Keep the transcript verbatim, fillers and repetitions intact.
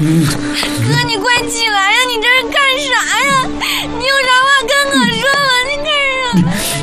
哥，你快起来呀！你这是干啥呀？你有啥话跟我说吧，你干啥？